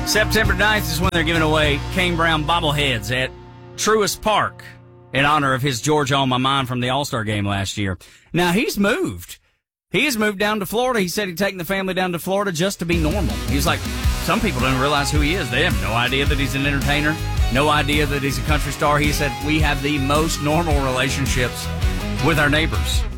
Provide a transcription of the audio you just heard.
September 9th is when they're giving away Kane Brown bobbleheads at Truist Park in honor of his Georgia on My Mind from the All-Star game last year. Now, he's moved. He has moved down to Florida. He said he'd taken the family down to Florida just to be normal. He's like, some people don't realize who he is. They have no idea that he's an entertainer, no idea that he's a country star. He said, we have the most normal relationships with our neighbors.